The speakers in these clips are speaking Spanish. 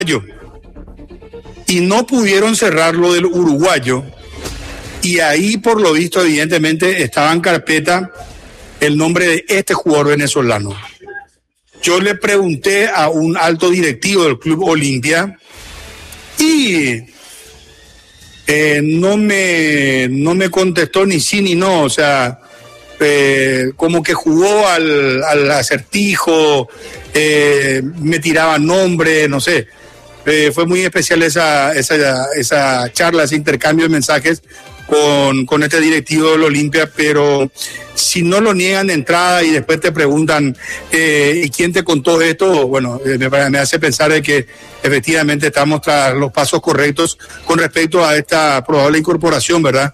y no pudieron cerrar lo del uruguayo, y ahí por lo visto evidentemente estaba en carpeta el nombre de este jugador venezolano. Yo le pregunté a un alto directivo del Club Olimpia y no me contestó ni sí ni no, o sea, como que jugó al acertijo, me tiraba nombre, no sé. Fue muy especial esa charla, ese intercambio de mensajes con este directivo del Olimpia, pero si no lo niegan de entrada y después te preguntan ¿y quién te contó esto? Bueno, me hace pensar de que efectivamente estamos tras los pasos correctos con respecto a esta probable incorporación, ¿verdad?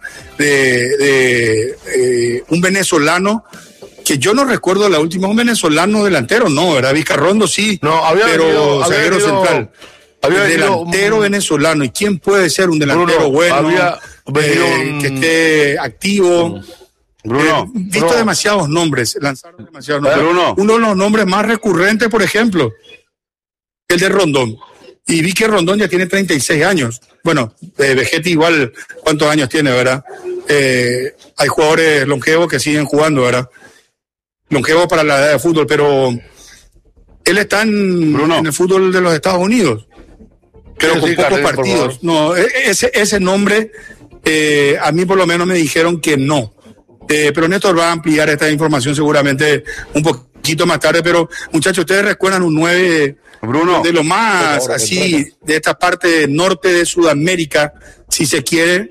De un venezolano que yo no recuerdo la última, un venezolano delantero, no, ¿verdad? Vizcarrondo sí, no, pero zaguero central. Delantero venezolano. ¿Y quién puede ser un delantero bueno? Que esté activo. Bruno, visto demasiados nombres, lanzaron demasiados nombres. Bruno. Uno de los nombres más recurrentes, por ejemplo, el de Rondón. Y vi que Rondón ya tiene 36 años. Bueno, Vegetti igual, ¿cuántos años tiene, verdad? Hay jugadores longevos que siguen jugando, ¿verdad? Longevos para la edad de fútbol, pero él está en el fútbol de los Estados Unidos, pero con pocos partidos. No, ese nombre, a mí por lo menos me dijeron que no. Pero Néstor va a ampliar esta información seguramente un poquito más tarde, pero muchachos, ustedes recuerdan un 9 Bruno, de lo más así, de esta parte norte de Sudamérica, si se quiere.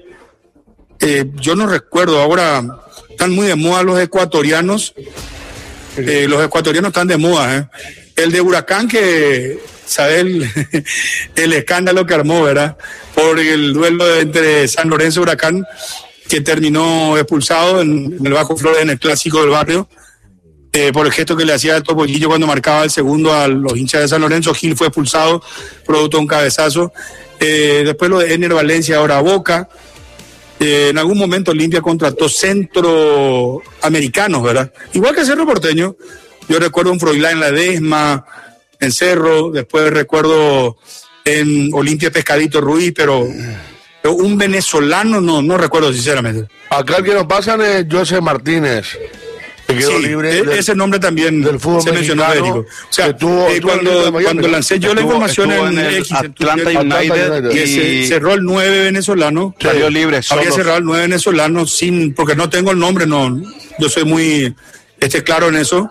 Yo no recuerdo, ahora están muy de moda los ecuatorianos. Los ecuatorianos están de moda, El de Huracán, que sabe el escándalo que armó, ¿verdad? Por el duelo entre San Lorenzo y Huracán, que terminó expulsado en el Bajo Flores, en el clásico del barrio, por el gesto que le hacía el Topollillo cuando marcaba el segundo a los hinchas de San Lorenzo. Gil fue expulsado, producto de un cabezazo. Después lo de Ener Valencia, ahora Boca. En algún momento Olimpia contrató centroamericanos, ¿verdad? Igual que Cerro Porteño. Yo recuerdo un Froilán en Ledesma, en Cerro, después recuerdo en Olimpia Pescadito Ruiz, pero un venezolano no recuerdo sinceramente. Acá el que nos pasan es José Martínez, que quedó libre ese nombre también del fútbol se mencionó, Federico. O sea, cuando lancé yo la información en X, Atlanta United, que se cerró el 9 venezolano, salió libre. Había cerrado el 9 venezolano porque no tengo el nombre, no, yo soy muy claro en eso.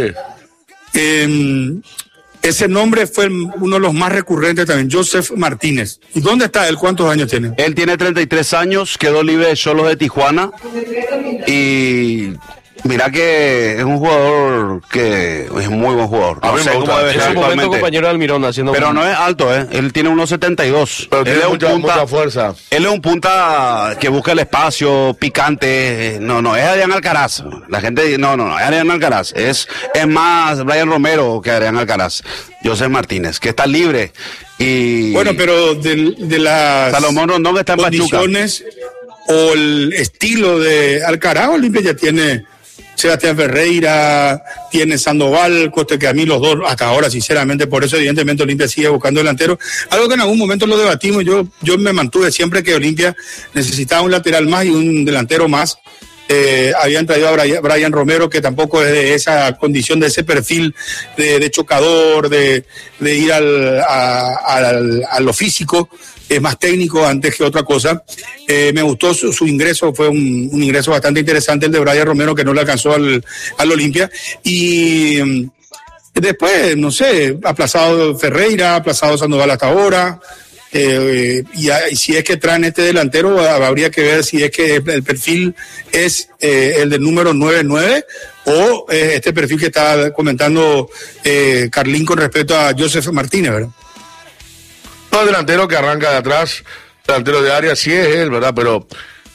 Ese nombre fue uno de los más recurrentes también, Joseph Martínez. ¿Y dónde está él? ¿Cuántos años tiene? Él tiene 33 años, quedó libre de Xolos de Tijuana y mira que es un jugador que es muy buen jugador. No sé cómo debe ser actualmente. Compañero de Almirón haciendo. Pero no es alto, él tiene 1.72. Pero tiene mucha fuerza. Él es un punta que busca el espacio, picante. No, es Adrián Alcaraz. La gente dice, no, es Adrián Alcaraz. Es más Brian Romero que Adrián Alcaraz. José Martínez, que está libre. Y bueno, pero de las Salomón Rondón está en condiciones o el estilo de Alcaraz, Olimpia ya tiene Sebastián Ferreira, tiene Sandoval, Costa, que a mí los dos, hasta ahora, sinceramente, por eso evidentemente Olimpia sigue buscando delantero. Algo que en algún momento lo debatimos, yo me mantuve siempre que Olimpia necesitaba un lateral más y un delantero más. Habían traído a Brian Romero, que tampoco es de esa condición, de ese perfil de chocador, de ir a lo físico. Es más técnico antes que otra cosa. Me gustó su ingreso, fue un ingreso bastante interesante el de Brian Romero, que no le alcanzó al Olimpia. Y después, no sé, aplazado Ferreira, aplazado Sandoval hasta ahora. Y si es que traen este delantero, habría que ver si es que el perfil es el del número 9-9 o este perfil que está comentando Carlín con respecto a Joseph Martínez, ¿verdad? No, el delantero que arranca de atrás, delantero de área, sí es él, ¿verdad? Pero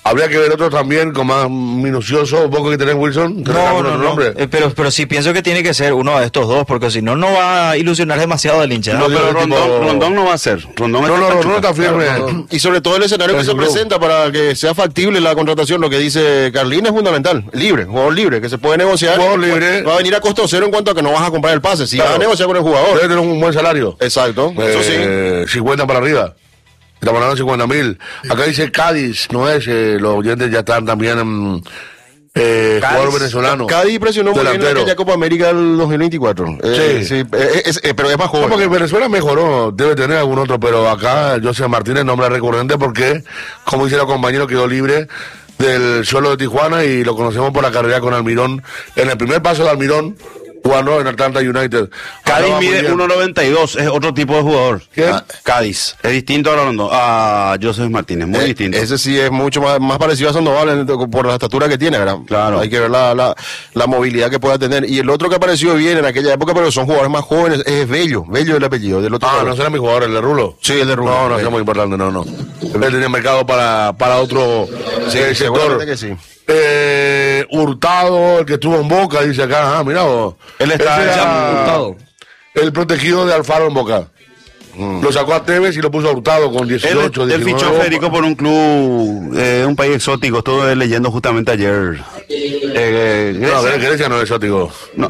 Habría que ver otros también con más minucioso. ¿Vos que tenés, Wilson? No. Pero sí pienso que tiene que ser uno de estos dos, porque si no, no va a ilusionar demasiado al hincha. No, pero Rondón no va a ser. Rondón está firme. Y sobre todo el escenario que se presenta para que sea factible la contratación, lo que dice Carlín es fundamental. Jugador libre, que se puede negociar. Jugador libre. Va a venir a costo cero en cuanto a que no vas a comprar el pase. Si vas a negociar con el jugador. Debe tener un buen salario. Exacto. Eso sí. 50 para arriba. Estamos hablando de 50.000. Acá dice Cádiz, no es, los oyentes ya están también jugador venezolano. Cádiz presionó muy bien en aquella Copa América del 2024. Sí. Pero es más joven. No, porque Venezuela mejoró, debe tener algún otro, pero acá José Martínez nombre recurrente porque, como dice los compañeros, quedó libre del suelo de Tijuana y lo conocemos por la carrera con Almirón. En el primer paso de Almirón, jugando en Atlanta United. Cádiz mide 1.92, es otro tipo de jugador. Cádiz, es distinto a Joseph Martínez, muy distinto. Ese sí es mucho más parecido a Sandoval por la estatura que tiene, ¿verdad? Claro. Hay que ver la movilidad que pueda tener. Y el otro que apareció bien en aquella época, pero son jugadores más jóvenes, es Bello el apellido. Del otro no será mi jugador, el de Rulo. Sí, el de Rulo. No es muy importante, no. Él tenía mercado para otro sector. Que sí. Hurtado, el que estuvo en Boca, dice acá, mira vos. Él está Hurtado. El protegido de Alfaro en Boca. Lo sacó a Tevez y lo puso a Hurtado con 18, Él fichó Federico por un club de un país exótico. Estuve leyendo justamente ayer. Grecia no es exótico. No.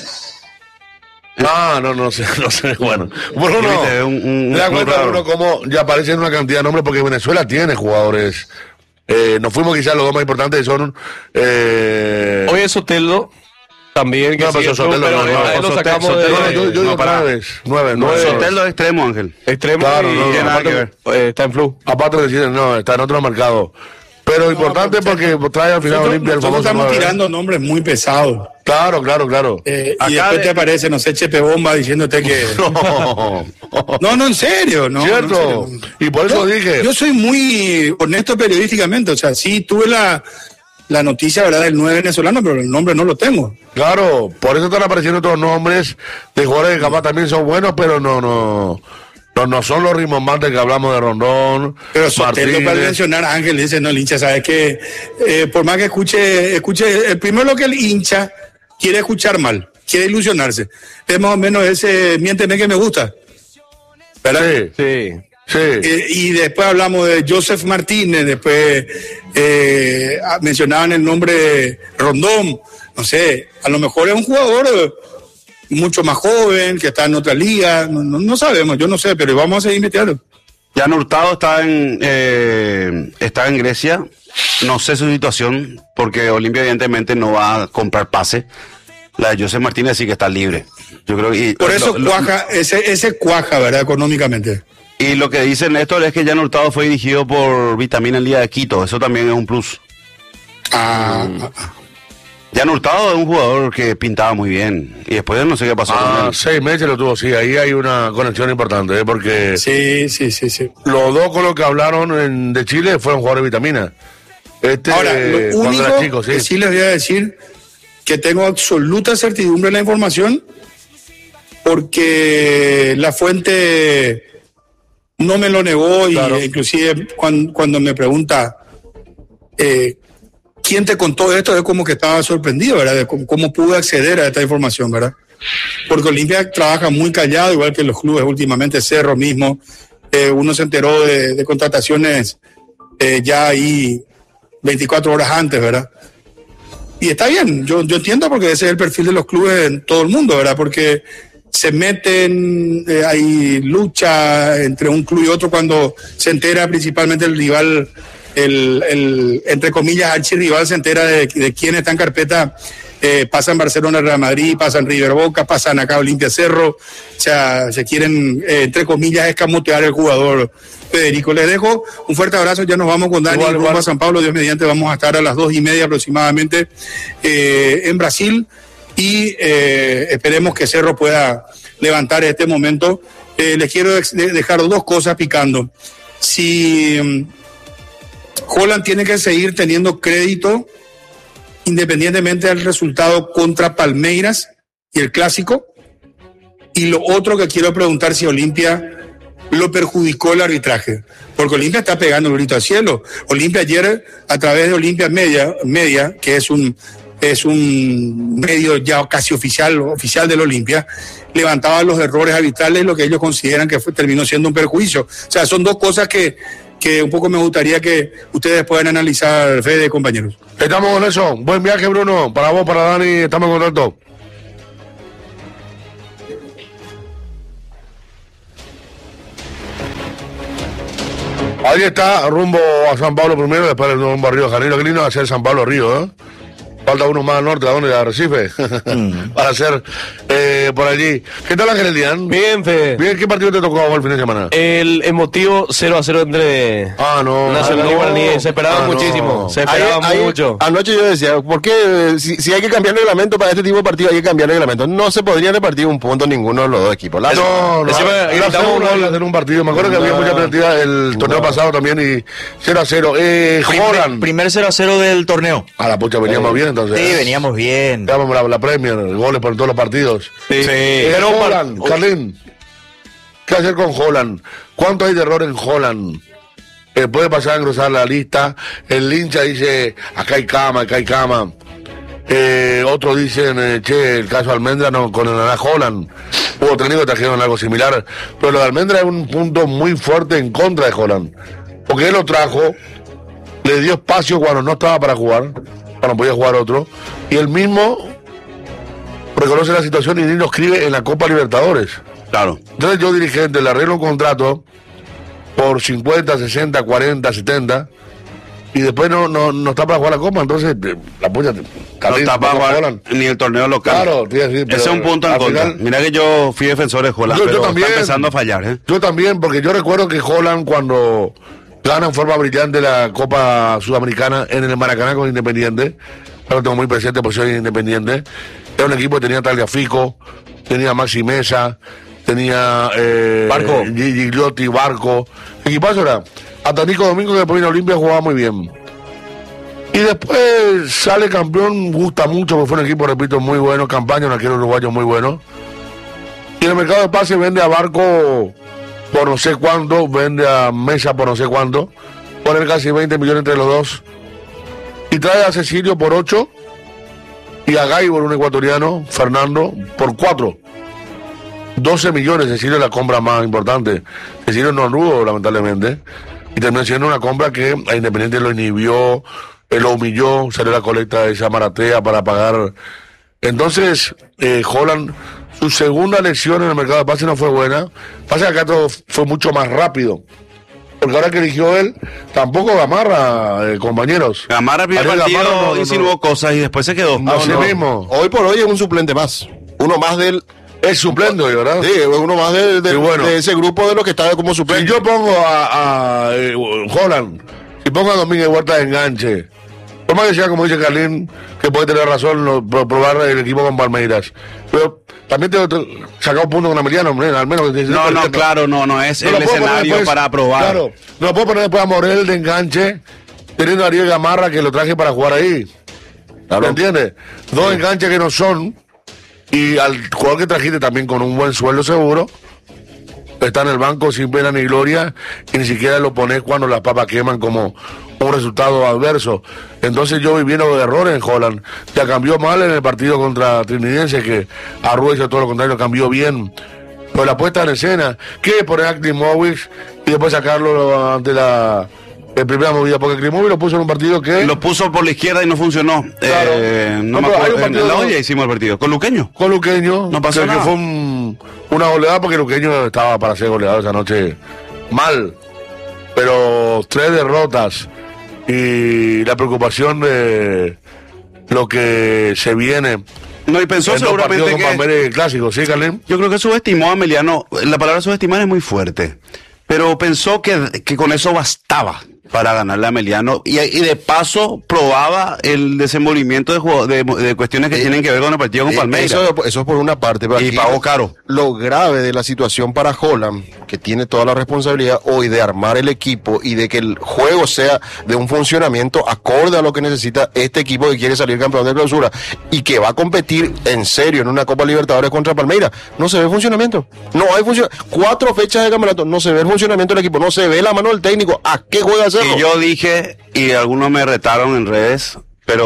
No sé. Bueno, no. Da cuenta uno cómo ya aparecen una cantidad de nombres porque Venezuela tiene jugadores. Nos fuimos quizás los dos más importantes que son hoy es Soteldo también que Soteldo lo sacamos yo digo 9. Soteldo es extremo, Ángel. Extremo claro, y no tiene nada que ver. Está en flu. Aparte de decir, no, está en otro mercado. Pero importante porque trae al final Olimpia el famoso. Estamos tirando nombres muy pesados. Claro. Y después te aparece, no sé, Chepe Bomba diciéndote que... No, en serio. No, ¿cierto? No, en serio. Y por eso dije... Yo soy muy honesto periodísticamente. O sea, sí tuve la noticia, ¿verdad?, del 9 venezolano, pero el nombre no lo tengo. Claro, por eso están apareciendo otros nombres de jugadores que capaz también son buenos, pero no son los rimbombantes que hablamos de Rondón. Pero Soteldo, para mencionar, Ángel dice, no, el hincha sabe que por más que escuche, primero lo que el hincha quiere escuchar mal, quiere ilusionarse. Es más o menos ese miénteme que me gusta. ¿Verdad? Sí. Y después hablamos de Joseph Martínez, después mencionaban el nombre de Rondón. No sé, a lo mejor es un jugador mucho más joven, que está en otra liga, no sabemos, yo no sé, pero vamos a seguir investigando. Jan Hurtado está en Grecia, no sé su situación, porque Olimpia evidentemente no va a comprar pase. La de José Martínez sí que está libre. Yo creo que por eso cuaja, ese cuaja, ¿verdad?, económicamente. Y lo que dice Néstor es que Jan Hurtado fue dirigido por Vitamina el día de Quito, eso también es un plus. Jan Hurtado es un jugador que pintaba muy bien. Y después no sé qué pasó con él. 6 meses lo tuvo, sí. Ahí hay una conexión importante, porque... Sí. Los dos con los que hablaron de Chile fueron jugadores de Vitamina. Ahora, lo único que sí les voy a decir, que tengo absoluta certidumbre en la información, porque la fuente no me lo negó, claro. Y inclusive cuando me pregunta... ¿quién te contó esto? Es como que estaba sorprendido, ¿verdad? De cómo pude acceder a esta información, ¿verdad? Porque Olimpia trabaja muy callado, igual que los clubes últimamente, Cerro mismo. Uno se enteró de contrataciones ya ahí 24 horas antes, ¿verdad? Y está bien, yo entiendo, porque ese es el perfil de los clubes en todo el mundo, ¿verdad? Porque se meten, hay lucha entre un club y otro cuando se entera principalmente el rival... El entre comillas archirrival se entera de quién está en carpeta, pasa en Barcelona, Real Madrid, pasa en River Boca, pasan acá Olimpia Cerro, o sea, se quieren entre comillas escamotear el jugador. Federico, les dejo un fuerte abrazo, ya nos vamos con Dani rumbo a San Pablo, Dios mediante, vamos a estar a las 2:30 aproximadamente en Brasil, y esperemos que Cerro pueda levantar este momento. Les quiero dejar dos cosas picando. Si Holland tiene que seguir teniendo crédito independientemente del resultado contra Palmeiras y el Clásico. Y lo otro que quiero preguntar, si Olimpia lo perjudicó el arbitraje, porque Olimpia está pegando el grito al cielo. Olimpia ayer, a través de Olimpia Media, que es un medio ya casi oficial del Olimpia, levantaba los errores arbitrales, lo que ellos consideran que terminó siendo un perjuicio. O sea, son dos cosas que un poco me gustaría que ustedes puedan analizar, Fede, compañeros. Estamos con eso. Buen viaje, Bruno. Para vos, para Dani, estamos en contacto. Ahí está, rumbo a San Pablo primero, después el rumbo a Río de Janeiro. Qué lindo va a ser San Pablo Río, ¿eh? Falta uno más al norte, ¿a dónde? ¿A Recife? Para hacer por allí. ¿Qué tal, Ángel Elian? Bien, Fede. Bien, ¿qué partido te tocó el fin de semana? El emotivo 0-0 entre Nacional y Guaraní. Se esperaba muchísimo. No. Se esperaba mucho. Anoche yo decía, ¿por qué si hay que cambiar el reglamento para este tipo de partido, hay que cambiar el reglamento? No se podría repartir un punto ninguno de los dos equipos. Hacer un partido. Me acuerdo que había mucha expectativa el torneo pasado también y 0-0. Holland. Primer 0-0 del torneo. A la pucha, veníamos bien. Entonces, sí, veníamos bien. Dábamos la Premier, goles por todos los partidos. Sí. Pero Holland, Carlín, ¿qué hacer con Holland? ¿Cuánto hay de error en Holland? Puede pasar a engrosar la lista. El hincha dice, acá hay cama. Otros dicen, el caso Almendra no, con el Naná Holland. Hubo técnicos que trajeron algo similar. Pero lo de Almendra es un punto muy fuerte en contra de Holland. Porque él lo trajo, le dio espacio cuando no estaba para jugar, cuando podía jugar otro, y él mismo reconoce la situación y ni lo escribe en la Copa Libertadores. Claro. Entonces yo, dirigente, le arreglo un contrato por 50, 60, 40, 70, y después no está para jugar la Copa, entonces la puya... No está para jugar ni el torneo local. Claro, sí, ese es un punto en contra. Mira que yo fui defensor de Holland, pero también, está empezando a fallar. Yo también, porque yo recuerdo que Holland, cuando gana en forma brillante la Copa Sudamericana en el Maracaná con Independiente, lo tengo muy presente por ser Independiente, era un equipo que tenía Tagliafico, tenía Maxi Mesa, tenía Barco, Gigliotti, Barco, equipazo era. Hasta Nico Domingo, que después vino a Olimpia, jugaba muy bien. Y después sale campeón, gusta mucho, porque fue un equipo, repito, muy bueno, campaña, un arquero uruguayo muy bueno. Y en el mercado de pase vende a Barco por no sé cuánto, vende a Mesa por no sé cuánto, poner casi 20 millones entre los dos. Y trae a Cecilio por 8 y a Gaibor, un ecuatoriano, Fernando, por 4. 12 millones, Cecilio es la compra más importante. Cecilio no anduvo, lamentablemente, y terminó siendo una compra que a Independiente lo inhibió, lo humilló, salió la colecta de esa Maratea para pagar. Entonces, Holland, su segunda elección en el mercado de pase no fue buena. Pasa que acá todo fue mucho más rápido. Porque ahora que eligió él, tampoco Gamarra, compañeros. Gamarra, primer partido, insinuó cosas y después se quedó. Así mismo. Hoy por hoy es un suplente más. Uno más del... Es suplente, ¿verdad? Sí, uno más de ese grupo de los que está como suplente. Si yo pongo a Holland, si pongo a Domínguez Huerta de enganche, por más que sea, como dice Carlín, que puede tener razón probar el equipo con Palmeiras, pero también te saca un punto con Emiliano, al menos. No, claro, no es el escenario después, para probar. Claro, no lo puedo poner después a Morel de enganche, teniendo a Ariel Gamarra, que lo traje para jugar ahí. Claro. ¿Me entiendes? Dos enganches que no son, y al jugador que trajiste también con un buen sueldo seguro, está en el banco sin pena ni gloria, y ni siquiera lo pones cuando las papas queman como un resultado adverso. Entonces yo vi viendo errores en Holland. Ya cambió mal en el partido contra Trinidense, que Arrua hizo todo lo contrario, cambió bien. Pero la puesta en escena, ¿qué? Poner a Klimovic y después sacarlo ante la primera movida, porque Klimovic lo puso en un partido que... Lo puso por la izquierda y no funcionó. Claro. No me acuerdo, en la olla hicimos el partido. ¿Con Luqueño? Con Luqueño. No pasó nada. Que fue una goleada, porque Luqueño estaba para ser goleado esa noche mal. Pero 3 derrotas y la preocupación de lo que se viene. No, y pensó seguramente que... clásico, ¿sí, Carlín? Yo creo que subestimó a Emiliano. La palabra subestimar es muy fuerte. Pero pensó que con eso bastaba. para ganarle a Meliano y de paso probaba el desenvolvimiento de cuestiones que tienen que ver con el partido con Palmeiras. Eso es por una parte, pero y aquí pagó caro. Lo grave de la situación para Holland, que tiene toda la responsabilidad hoy de armar el equipo y de que el juego sea de un funcionamiento acorde a lo que necesita este equipo que quiere salir campeón de clausura y que va a competir en serio en una Copa Libertadores contra Palmeiras. No se ve funcionamiento. No hay funcionamiento. 4 fechas de campeonato, no se ve el funcionamiento del equipo, no se ve la mano del técnico. ¿A qué juega Cerro? Y yo dije, y algunos me retaron en redes,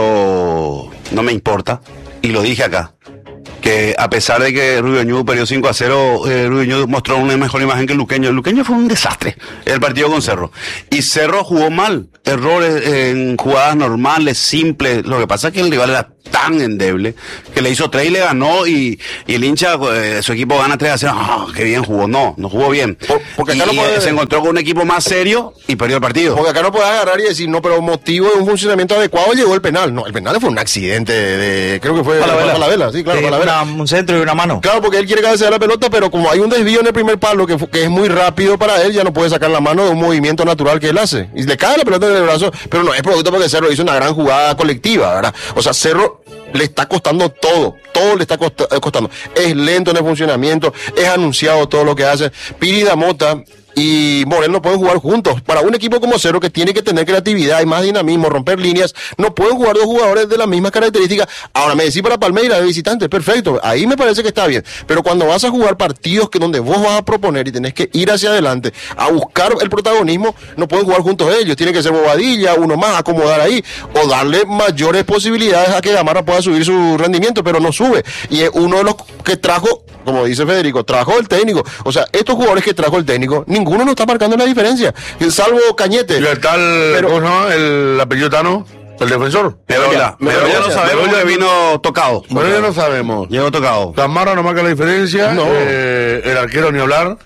pero no me importa, y lo dije acá, que a pesar de que Rubio Ñu perdió 5-0, Rubio Ñu mostró una mejor imagen que el Luqueño. El Luqueño fue un desastre, el partido con Cerro. Y Cerro jugó mal, errores en jugadas normales, simples. Lo que pasa es que el rival era tan endeble que le hizo 3 y le ganó, y el hincha, su equipo gana 3-0. ¡Ah, qué bien jugó! No jugó bien. Porque acá se encontró con un equipo más serio y perdió el partido. Porque acá no puedes agarrar y decir, no, pero motivo de un funcionamiento adecuado llegó el penal. No, el penal fue un accidente creo que fue Falabella. Sí, claro, Falabella. Un centro y una mano. Claro, porque él quiere cabecear la pelota, pero como hay un desvío en el primer palo que es muy rápido para él, ya no puede sacar la mano de un movimiento natural que él hace. Y le cae la pelota en el brazo, pero no es producto porque Cerro hizo una gran jugada colectiva, ¿verdad? O sea, Cerro le está costando todo le está costando. Es lento en el funcionamiento, es anunciado todo lo que hace. Piri Damota y Morel no pueden jugar juntos. Para un equipo como Cerro, que tiene que tener creatividad y más dinamismo, romper líneas, no pueden jugar 2 jugadores de las mismas características. Ahora, me decís para Palmeiras de visitante, perfecto, ahí me parece que está bien. Pero cuando vas a jugar partidos donde vos vas a proponer y tenés que ir hacia adelante a buscar el protagonismo, no pueden jugar juntos ellos. Tiene que ser Bobadilla, uno más, acomodar ahí, o darle mayores posibilidades a que Gamarra pueda subir su rendimiento, pero no sube. Y es uno de los que trajo, como dice Federico, trajo el técnico. O sea, estos jugadores que trajo el técnico, ninguno nos está marcando la diferencia, salvo Cañete. Y el tal, ¿cómo se llama? El apellido Tano, el defensor. Meroya no sabemos que vino tocado. Meroya no sabemos. Llegó tocado. Gamarra no marca la diferencia. No. El arquero ni hablar.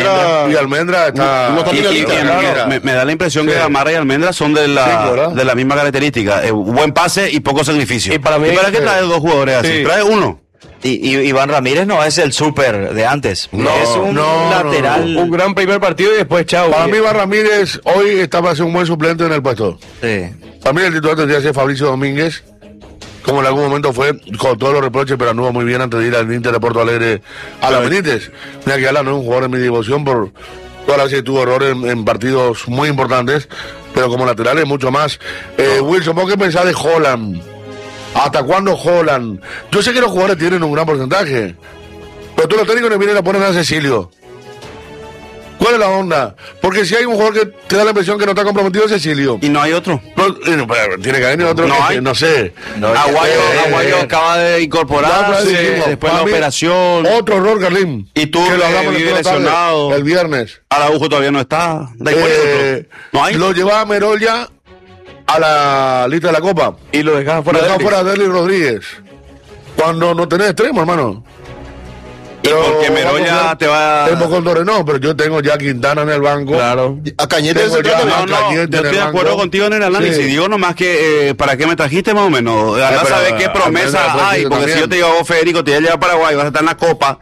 Almendra está. No está me da la impresión que Gamarra y Almendra son de la misma característica. Buen pase y poco sacrificio. Y para qué traes 2 jugadores así? Sí. Trae uno. Y Iván Ramírez no es el súper de antes. Es un lateral. Un gran primer partido y después chao. Para mí, Iván Ramírez hoy está para ser un buen suplente en el puesto. Sí. Para mí el titular tendría que ser Fabricio Domínguez, como en algún momento fue, con todos los reproches, pero anduvo muy bien antes de ir al Inter de Porto Alegre a la Benítez. Mira que Alan no es un jugador de mi devoción por todas las veces que tuvo errores en partidos muy importantes, pero como lateral es mucho más. Wilson, ¿vos qué pensás de Holland? ¿Hasta cuándo Holland? Yo sé que los jugadores tienen un gran porcentaje, pero todos los técnicos le vienen a poner a Cecilio. ¿Cuál es la onda? Porque si hay un jugador que te da la impresión que no está comprometido, es Cecilio. Y no hay otro. No, tiene que haber otro. No sé. Aguayo acaba de incorporarse después de la operación. Otro error, Carlín. Y tú que lo hablamos vive lesionado. El viernes. Araujo todavía no está. No hay. Lo llevaba Meroya a la lista de la Copa. Y lo dejaba fuera de Derly Rodríguez. Cuando no tenés extremo, hermano. Pero porque Meroya te va a... Tengo con Torres, no, pero yo tengo ya Quintana en el banco. Claro. A Cañete yo estoy de acuerdo contigo en el análisis. Sí. Digo nomás que, ¿para qué me trajiste más o menos? Ahora sabes qué promesa hay. Porque también. Si yo te digo a vos, Federico, te voy a llevar a Paraguay, vas a estar en la Copa.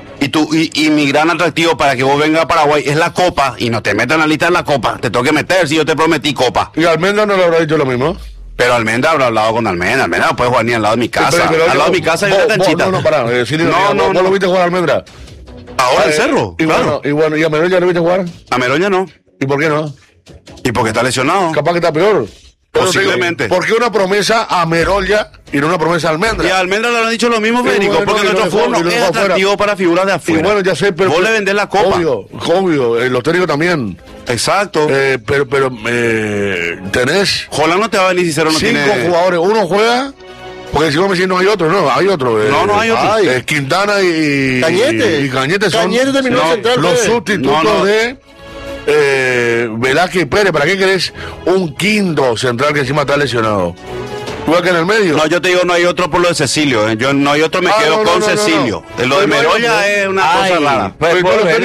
Y mi gran atractivo para que vos vengas a Paraguay es la Copa. Y no te metan en la lista de la Copa. Te tengo que meter si yo te prometí Copa. ¿Y Almendra no le habrá dicho lo mismo? Pero Almendra habrá hablado con Almendra. Almendra no puede jugar ni al lado de mi casa. Al lado de mi casa hay una canchita. No, ¿no lo viste jugar a Almendra? Ahora el Cerro, claro. ¿Y a Meroña lo viste jugar? A Meroña no. ¿Y por qué no? Y porque está lesionado. Capaz que está peor. Posiblemente. ¿Por qué una promesa a Meroya y no una promesa a Almendra? Y a Almendra le han dicho lo mismo, Federico, porque nuestro fútbol no es atractivo para figuras de afuera. Y bueno, ya sé, pero... Vos le vendés la Copa. Obvio, los técnicos también. Exacto. Pero tenés... Holland no te va a venir si Cero no 5 tiene... jugadores, uno juega... Porque si vos me decís no hay otro, no, hay otro. No hay otro. Quintana y Cañete. Y Cañete son central, los sustitutos de Velázquez y Pérez. ¿Para qué querés un quinto central que encima está lesionado? Igual que en el medio. No, yo te digo no hay otro por lo de Cecilio. Yo no hay otro, me quedo con Cecilio. Lo de Meroya es una cosa rara. Pero lo de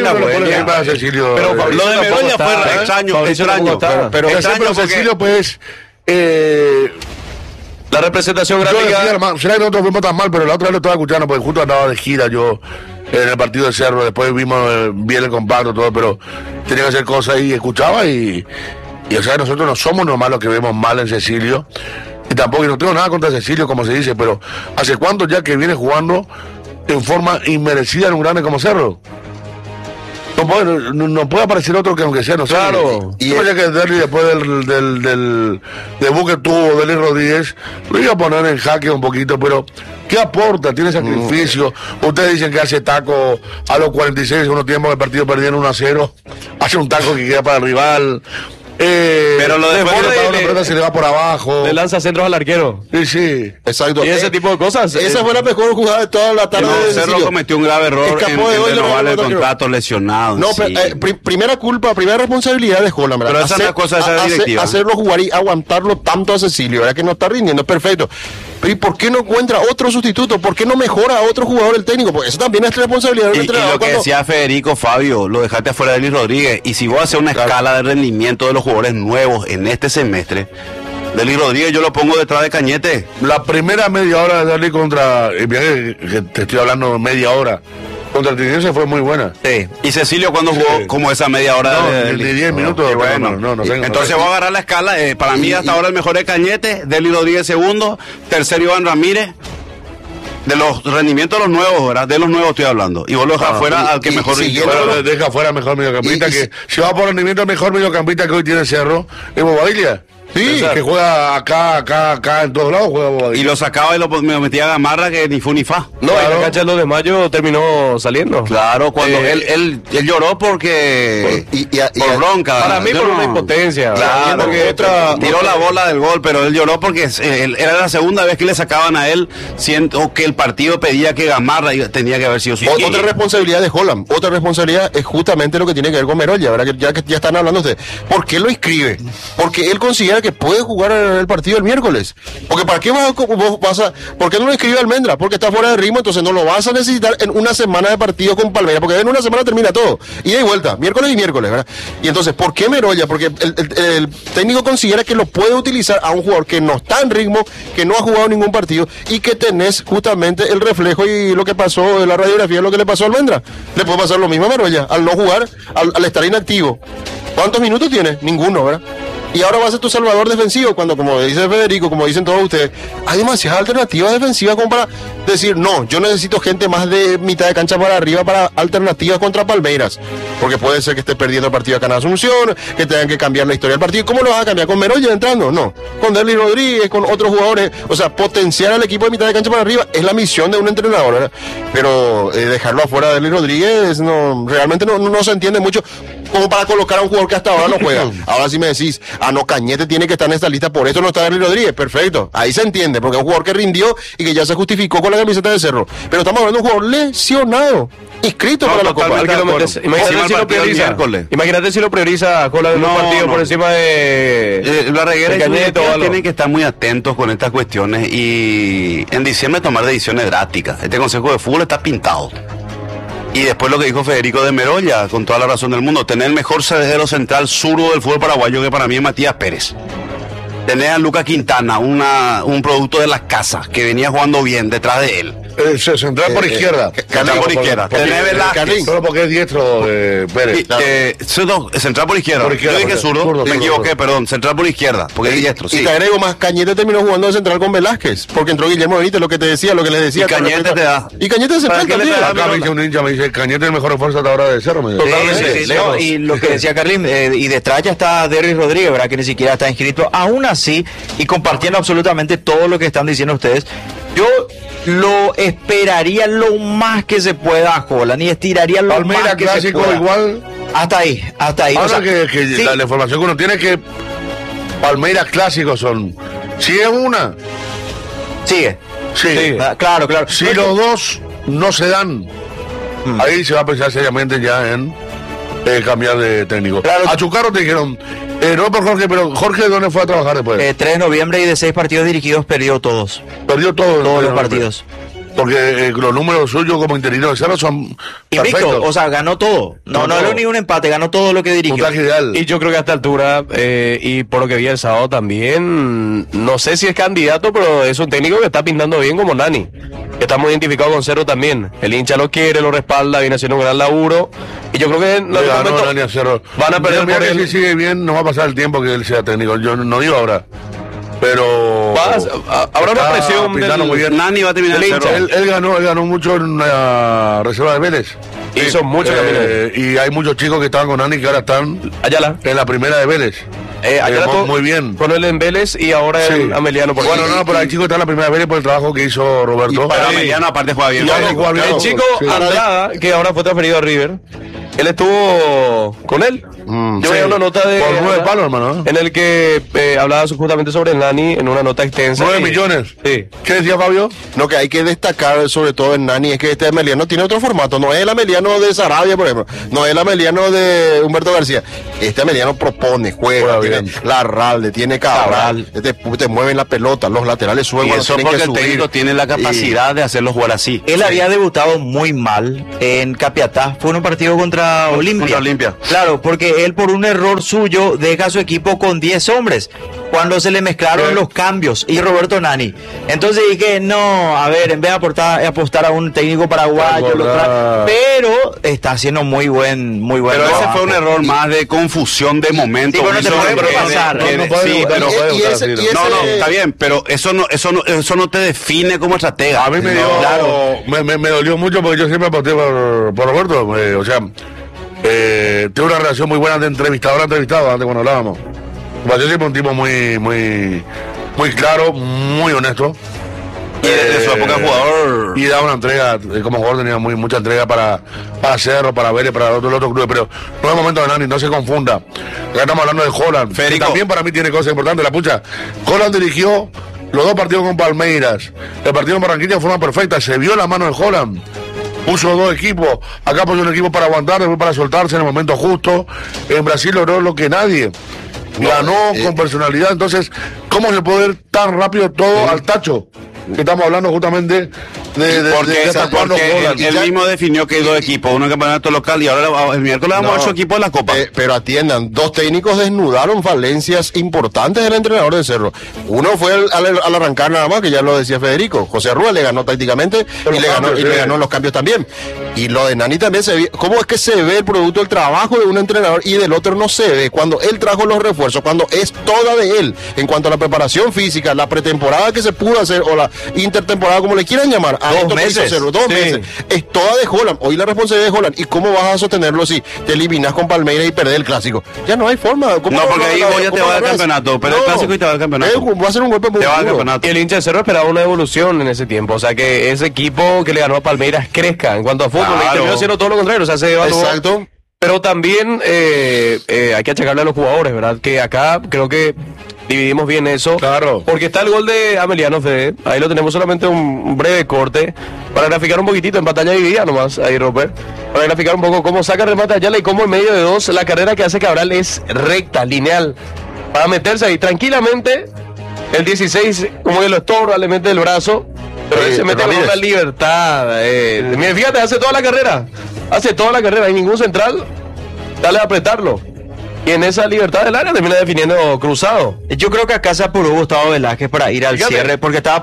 Meroya fue extraño. Pero Cecilio pues... La representación gráfica. Será que nosotros fuimos tan mal, pero la otra vez lo estaba escuchando porque justo andaba de gira yo en el partido de Cerro. Después vimos bien el compacto, todo, pero tenía que hacer cosas y escuchaba y Y o sea, nosotros no somos nomás los que vemos mal en Cecilio. Y tampoco, y no tengo nada contra Cecilio, como se dice, pero ¿hace cuánto ya que viene jugando en forma inmerecida en un grande como Cerro? No puede aparecer otro que aunque sea, no sé. Claro. Y ya que Derli, después del debut que tuvo Derli Rodríguez, lo iba a poner en jaque un poquito, pero ¿qué aporta? Tiene sacrificio. Ustedes dicen que hace taco a los 46, unos tiempos del partido perdieron 1-0, hace un taco que queda para el rival. Pero lo de la pelota se le va por abajo. Le lanza centros al arquero. Sí. Exacto. Y ese tipo de cosas. Esa fue la mejor jugada de toda la tarde. Cerro cometió un grave error en renovarle el contrato lesionado. No, pero primera responsabilidad de Holland, ¿verdad? Pero esa es una cosa de esa directiva. Hacerlo jugar y aguantarlo tanto a Cecilio, ¿verdad? Que no está rindiendo, perfecto. Pero ¿y por qué no encuentra otro sustituto? ¿Por qué no mejora a otro jugador el técnico? Porque eso también es responsabilidad del entrenador. Y lo que decía Federico, Fabio, lo dejaste afuera de Delis Rodríguez. Y si vos haces una escala de rendimiento de los jugadores nuevos en este semestre, Delis Rodríguez yo lo pongo detrás de Cañete. La primera media hora de Delis contra... que te estoy hablando media hora. Contra el Tigre fue muy buena. Sí. Y Cecilio cuando jugó como esa media hora de 10 minutos. Bueno, entonces voy a agarrar la escala. Para mí hasta ahora el mejor es Cañete, Delis Rodríguez segundo, tercero Iván Ramírez. De los rendimientos de los nuevos, ¿verdad? De los nuevos estoy hablando. Y vos lo dejas fuera al que mejor rindió. Deja fuera al mejor mediocampista. Que si va por rendimiento, el mejor mediocampista que hoy tiene Cerro es Bobadilla. Sí, que juega acá, en todos lados juega Bobadilla. Y lo sacaba y me metía a Gamarra que ni fu ni fa. No, claro. En la cancha del 2 de mayo terminó saliendo. Claro, cuando él lloró porque... por bronca. Para mí por una impotencia. Claro, porque tiró la bola del gol, pero él lloró porque era la segunda vez que le sacaban a él, siento que el partido pedía que Gamarra tenía que haber sido su... Otra responsabilidad de Holland, otra responsabilidad es justamente lo que tiene que ver con Merolla, ¿verdad? Que ya están hablando ustedes. ¿Por qué lo inscribe? Porque él considera que puede jugar el partido el miércoles. Porque ¿para qué ¿por qué no lo inscribe Almendra? Porque está fuera de ritmo, entonces no lo vas a necesitar en una semana de partido con Palmeiras, porque en una semana termina todo. Ida y vuelta, miércoles y miércoles, ¿verdad? Y entonces, ¿por qué Merolla? Porque el técnico considera que lo puede utilizar a un jugador que no está en ritmo, que no ha jugado ningún partido y que tenés justamente el reflejo y lo que pasó en la radiografía, lo que le pasó a Almendra. Le puede pasar lo mismo a Merolla, al no jugar, al estar inactivo. ¿Cuántos minutos tiene? Ninguno, ¿verdad? Y ahora va a ser tu salvador defensivo cuando, como dice Federico, como dicen todos ustedes, hay demasiadas alternativas defensivas como para decir, no, yo necesito gente más de mitad de cancha para arriba para alternativas contra Palmeiras. Porque puede ser que esté perdiendo el partido acá en Asunción, que tengan que cambiar la historia del partido. ¿Cómo lo vas a cambiar? ¿Con Merolla entrando? No. Con Derli Rodríguez, con otros jugadores. O sea, potenciar al equipo de mitad de cancha para arriba es la misión de un entrenador, ¿verdad? Pero dejarlo afuera de Derli Rodríguez realmente no se entiende mucho como para colocar a un jugador que hasta ahora no juega. Ahora sí me decís, no, Cañete tiene que estar en esta lista, por eso no está Derli Rodríguez. Perfecto, ahí se entiende, porque es un jugador que rindió y que ya se justificó con la camiseta de Cerro. Pero estamos hablando de un jugador lesionado, inscrito para la Copa. Imagínate si lo prioriza con la de los partidos por encima de la reguera y Cañete. Tienen que estar muy atentos con estas cuestiones y en diciembre tomar decisiones drásticas. Este Consejo de Fútbol está pintado. Y después lo que dijo Federico de Merolla, con toda la razón del mundo, tener el mejor zaguero central zurdo del fútbol paraguayo, que para mí es Matías Pérez. Tener a Lucas Quintana, un producto de las casas, que venía jugando bien detrás de él. Central por izquierda. Central por izquierda. Tener Velázquez. Solo porque es diestro Pérez. Central por izquierda. Yo dije zurdo, me equivoqué, perdón. Central por izquierda, porque es diestro. Y te agrego más, Cañete terminó jugando de central con Velázquez, porque entró Guillermo Benítez, lo que les decía. Y Cañete te da. Y Cañete de central también. Acá me dice un hincha, me dice, Cañete es el mejor esfuerzo hasta ahora de Cerro. Y lo que decía Carlín, y detrás ya está Derli Rodríguez, ¿verdad? Que ni siquiera está inscrito. Aún así, y compartiendo absolutamente todo lo que están diciendo ustedes, yo lo esperaría lo más que se pueda a Holland y estiraría lo Palmeiras más que clásico se pueda. Igual. Hasta ahí. Ahora o sea, que sí. La información que uno tiene que Palmeiras clásicos son. Si es una. Sigue. Sí. Claro. Si los dos no se dan, ahí se va a pensar seriamente ya en cambiar de técnico. Claro. A Chucarro te dijeron. No por Jorge, pero Jorge, ¿dónde fue a trabajar después? 3 de noviembre y de 6 partidos dirigidos perdió todos. Perdió todos los partidos. Porque los números suyos como interino de Cerro son invicto, o sea, ganó todo. No era ni un empate, ganó todo lo que dirigió. Y yo creo que a esta altura, y por lo que vi el sábado también, no sé si es candidato, pero es un técnico que está pintando bien como Nani. Está muy identificado con Cerro también. El hincha lo quiere, lo respalda, viene haciendo un gran laburo. Y yo creo que en algún momento van a perder por él. Si sigue bien, no va a pasar el tiempo que él sea técnico. Yo no digo ahora. Pero habrá una presión muy bien. Nani va a terminar el Cerro. Él ganó mucho en la reserva de Vélez. Hizo mucho camino. Y hay muchos chicos que estaban con Nani que ahora están Ayala en la primera de Vélez. Ayala muy bien. Con él en Vélez y ahora en Ameliano. Bueno, pero hay chicos que están en la primera de Vélez por el trabajo que hizo Roberto. Pero Ameliano aparte juega bien. El chico Andrada, que ahora fue transferido a River, él estuvo con él. Yo veía una nota de... Por 9 palos, hermano. En el que hablaba justamente sobre el Nani en una nota extensa. 9 millones. Sí. ¿Qué decía Fabio? Lo que hay que destacar sobre todo en Nani es que este Ameliano tiene otro formato. No es el Ameliano de Sarabia, por ejemplo. No es el Ameliano de Humberto García. Este Ameliano propone, juega, tiene Larralde, tiene Cabral. Te mueven la pelota, los laterales suben. Y eso porque el técnico tiene la capacidad de hacerlo jugar así. Él había debutado muy mal en Capiatá. Fue en un partido contra Olimpia. Claro, porque él por un error suyo deja a su equipo con 10 hombres cuando se le mezclaron los cambios y Roberto Nani. Entonces dije, no, a ver, en vez de apostar a un técnico paraguayo, pero está haciendo muy buen pero trabajo. ese fue un error más de confusión de momento. Sí, bueno, te puede pasar. No, está bien, pero eso no te define como estratega. A mí me dolió mucho porque yo siempre aposté por Roberto. O sea, tengo una relación muy buena de entrevistador a entrevistado antes cuando hablábamos. Yo siempre un tipo muy claro, muy honesto. Y desde su época jugador. Y daba una entrega, como jugador tenía mucha entrega para Cerro, para Vélez, para los otros clubes. Pero no es momento de Nani, no se confunda. Acá estamos hablando de Holland. Que también para mí tiene cosas importantes. La pucha, Holland dirigió los 2 partidos con Palmeiras. El partido en Barranquilla de forma perfecta. Se vio la mano de Holland. Puso 2 equipos. Acá puso un equipo para aguantar, después para soltarse en el momento justo. En Brasil logró lo que nadie. Ganó con personalidad. Entonces, ¿cómo se puede ir tan rápido todo al tacho? Que estamos hablando justamente porque él mismo definió que hay 2 equipos, uno en campeonato local y ahora el miércoles vamos a ver su equipo en la Copa. Pero atiendan, 2 técnicos desnudaron falencias importantes del entrenador de Cerro. Uno fue al arrancar nada más, que ya lo decía Federico. José Rúa le ganó tácticamente y le ganó los cambios también. Y lo de Nani también se ve. ¿Cómo es que se ve el producto del trabajo de un entrenador y del otro no se ve? Cuando él trajo los refuerzos, cuando es toda de él, en cuanto a la preparación física, la pretemporada que se pudo hacer o la intertemporada, como le quieran llamar, a 2 meses. Dos meses. Es toda de Holland. Hoy la responsabilidad de Holland. ¿Y cómo vas a sostenerlo si te eliminas con Palmeiras y perder el clásico? Ya no hay forma. No, porque ahí ya te va al campeonato. Pero el clásico y te va al campeonato. Va a ser un golpe muy duro. Y el hincha de Cerro esperaba una evolución en ese tiempo. O sea, que ese equipo que le ganó a Palmeiras crezca en cuanto a fútbol. Y terminó siendo todo lo contrario. O sea, se evaluó. Exacto. Pero también hay que achacarle a los jugadores, ¿verdad? Que acá creo que dividimos bien eso. Claro. Porque está el gol de Ameliano Fede. Ahí lo tenemos solamente un breve corte. Para graficar un poquitito en pantalla dividida nomás. Ahí, Robert. Para graficar un poco cómo saca el remate Ayala y cómo en medio de 2 la carrera que hace Cabral es recta, lineal. Para meterse ahí tranquilamente. El 16 como que lo estorba, le mete el brazo. Pero él se mete con la libertad. Mira, fíjate, hace toda la carrera. Hace toda la carrera. Hay ningún central. Dale a apretarlo. Y en esa libertad del área termina definiendo cruzado. Yo creo que acá se apuró Gustavo Velázquez para ir al cierre, porque estaba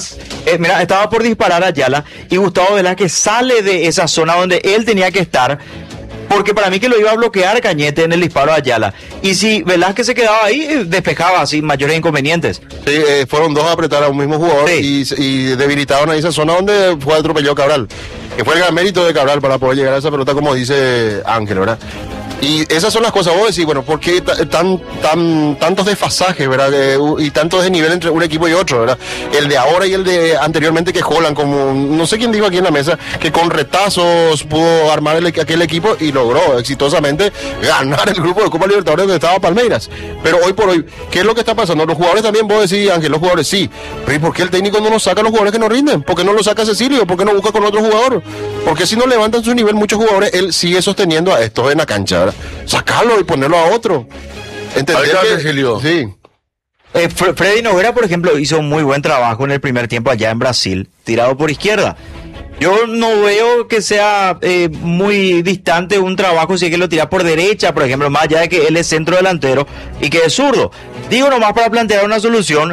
por disparar a Ayala y Gustavo Velázquez sale de esa zona donde él tenía que estar, porque para mí que lo iba a bloquear Cañete en el disparo a Ayala. Y si Velázquez se quedaba ahí, despejaba sin mayores inconvenientes. Sí, fueron 2 a apretar a un mismo jugador y debilitaron a esa zona donde fue atropellado Cabral. Que fue el gran mérito de Cabral para poder llegar a esa pelota, como dice Ángel, ¿verdad? Y esas son las cosas, vos decís, bueno, ¿por qué tantos desfasajes, verdad? Y tantos desnivel entre un equipo y otro, ¿verdad? El de ahora y el de anteriormente, que Holland, como no sé quién dijo aquí en la mesa, que con retazos pudo armar aquel equipo y logró exitosamente ganar el grupo de Copa Libertadores donde estaba Palmeiras. Pero hoy por hoy, ¿qué es lo que está pasando? Los jugadores también, vos decís, Ángel, los jugadores sí. Pero ¿y por qué el técnico no nos saca a los jugadores que no rinden? ¿Por qué no lo saca Cecilio? ¿Por qué no busca con otro jugador? Porque si no levantan su nivel muchos jugadores, él sigue sosteniendo a estos en la cancha, ¿verdad? Sacarlo y ponerlo a otro. ¿Entendés? Cecilio. Sí. Freddy Noguera, por ejemplo, hizo muy buen trabajo en el primer tiempo allá en Brasil, tirado por izquierda. Yo no veo que sea muy distante un trabajo si es que lo tira por derecha, por ejemplo, más allá de que él es centro delantero y que es zurdo. Digo nomás para plantear una solución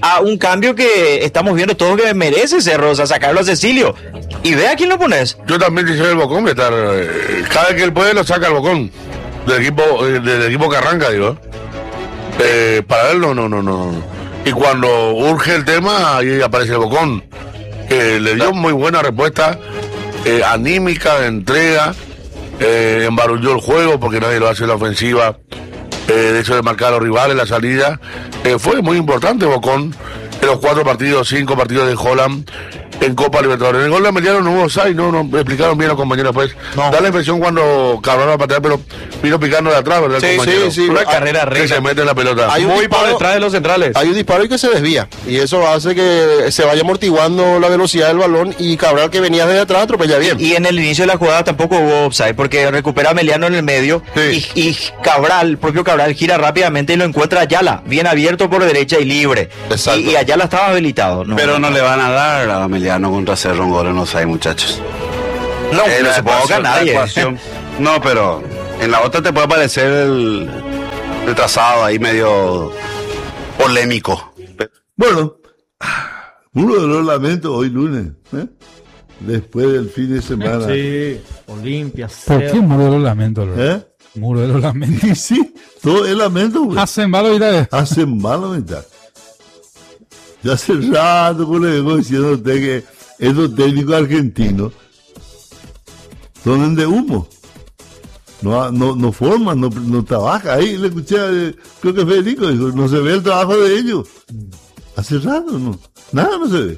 a un cambio que estamos viendo todo que merece Cerro, o sea, sacarlo a Cecilio. Y ve a quién lo pones. Yo también quisiera el Bocón, que está, cada vez que él puede lo saca el Bocón. Del equipo que arranca, digo. Para él no. Y cuando urge el tema, ahí aparece el Bocón, que le dio muy buena respuesta, anímica, de entrega, embarulló el juego porque nadie lo hace en la ofensiva, de hecho de marcar a los rivales, la salida. Fue muy importante Bocón en los 5 partidos de Holland en Copa Libertadores. En el gol de Ameliano no hubo offside, no explicaron bien los compañeros, pues. No. Da la impresión cuando Cabral va a patear, pero vino picando de atrás, ¿verdad? Sí. Una carrera recta. Que se mete en la pelota. Hay un Muy disparo, por detrás de los centrales. Hay un disparo y que se desvía. Y eso hace que se vaya amortiguando la velocidad del balón y Cabral, que venía desde atrás, atropella bien. Y en el inicio de la jugada tampoco hubo offside, porque recupera a Meliano en el medio, Sí. y Cabral, el propio Cabral, gira rápidamente y lo encuentra a Ayala, bien abierto por derecha y libre. Exacto. Y Ayala estaba habilitado. Pero no le van a dar a Emiliano contra Cerro un gol en offside, muchachos. No La se puede ecuación, a nadie. la ecuación. No, pero en la otra te puede parecer el trazado ahí medio polémico. Bueno, uno de los lamentos hoy lunes, después del fin de semana. Sí, Olimpia, ¿Por qué muro de los lamentos? ¿Eh? Muro de los lamentos. Y sí, todo es lamento, güey. Hacen malo y tal. Hacen mal la mitad. Ya hace rato que le vengo diciendo a usted que estos técnicos argentinos son de humo. No forman, no trabajan. Ahí le escuché, creo que Federico dijo, no se ve el trabajo de ellos. Hace rato, nada no se ve.